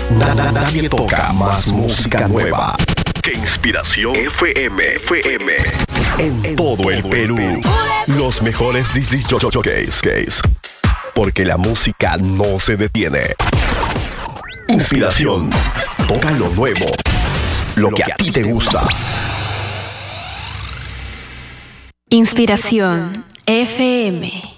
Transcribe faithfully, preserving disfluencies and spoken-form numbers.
Nada, nadie toca más música nueva que Inspiración F M. F M. En, en todo el Perú. Los mejores disc jockeys. Porque la música no se detiene. Inspiración. Toca lo nuevo. Lo que a ti te gusta. Inspiración F M.